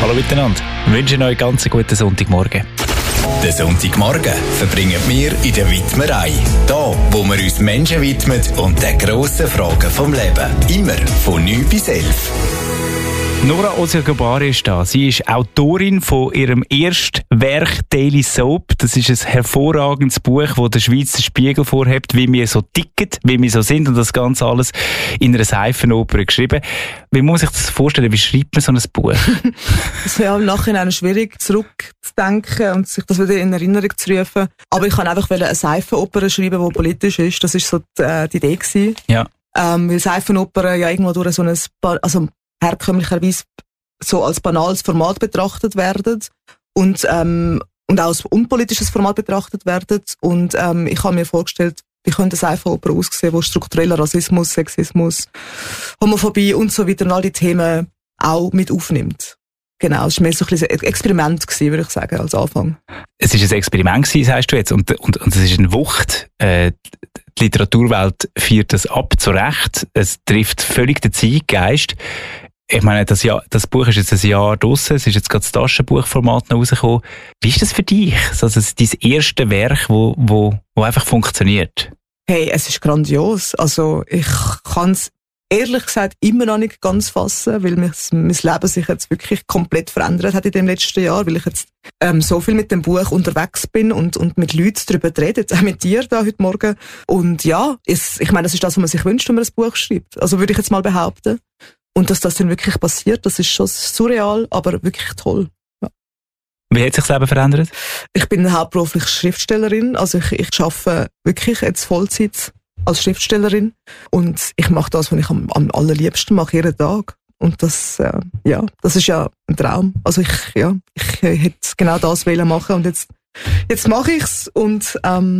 Hallo miteinander. Wir wünschen euch ganz einen guten Sonntagmorgen. Den Sonntagmorgen verbringen wir in der Widmerei. Da, wo wir uns Menschen widmen und den grossen Fragen vom Leben. Immer von 9 bis 11. Nora Osiagabari ist da. Sie ist Autorin von ihrem ersten Werk Daily Soap. Das ist ein hervorragendes Buch, das der Schweizer Spiegel vorhebt, wie wir so ticken, wie wir so sind und das Ganze alles in einer Seifenoper geschrieben. Wie muss man sich das vorstellen? Wie schreibt man so ein Buch? Es wäre im Nachhinein schwierig, zurückzudenken und sich das wieder in Erinnerung zu rufen. Aber ich kann einfach eine Seifenoper schreiben, die politisch ist. Das war so die Idee gewesen. Ja. Weil Seifenopern ja irgendwo durch so ein herkömmlicherweise so als banales Format betrachtet werden und auch als unpolitisches Format betrachtet werden. Und ich habe mir vorgestellt, wie könnte eine Seifenoper aussehen, wo struktureller Rassismus, Sexismus, Homophobie und so weiter und all die Themen auch mit aufnimmt. Genau, es war mehr so ein bisschen ein Experiment gewesen, würde ich sagen, als Anfang. Es war ein Experiment gewesen, sagst du jetzt, und es ist eine Wucht. Die Literaturwelt feiert das ab, zu Recht. Es trifft völlig den Zeitgeist. Ich meine, das Buch ist jetzt ein Jahr draussen, es ist jetzt gerade das Taschenbuchformat noch rausgekommen. Wie ist das für dich? Also dein erste Werk, wo einfach funktioniert? Hey, es ist grandios. Also ich kann es ehrlich gesagt immer noch nicht ganz fassen, weil mein Leben sich jetzt wirklich komplett verändert hat in dem letzten Jahr, weil ich jetzt so viel mit dem Buch unterwegs bin und mit Leuten darüber rede, jetzt auch mit dir da heute Morgen. Und ja, ich meine, das ist das, was man sich wünscht, wenn man ein Buch schreibt. Also würde ich jetzt mal behaupten. Und dass das dann wirklich passiert, das ist schon surreal, aber wirklich toll. Ja. Wie hat sich das Leben verändert? Ich bin hauptberuflich Schriftstellerin, also ich arbeite wirklich jetzt Vollzeit als Schriftstellerin und ich mache das, was ich am allerliebsten mache, jeden Tag. Und das ist ja ein Traum. Also ich hätte genau das wollen machen und jetzt mache ich's und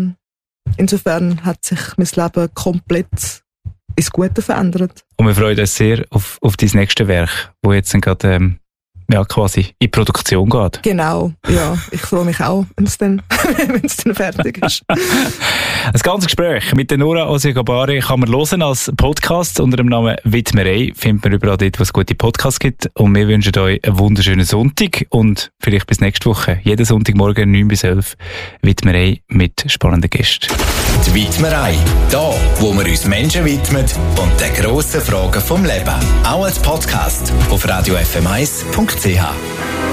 insofern hat sich mein Leben komplett ins Gute verändert. Und wir freuen uns sehr auf dein nächstes Werk, das jetzt gerade quasi in Produktion geht. Genau, ja. Ich freue mich auch, wenn es dann fertig ist. Das ganze Gespräch mit der Nora Osiagabari kann man hören als Podcast unter dem Namen Widmerei. Findet man überall dort, wo es gute Podcasts gibt. Und wir wünschen euch einen wunderschönen Sonntag und vielleicht bis nächste Woche. Jeden Sonntagmorgen 9 bis 11 Widmerei mit spannenden Gästen. Die Widmerei. Da, wo wir uns Menschen widmen und den grossen Fragen vom Leben. Auch als Podcast auf radiofm1.ch.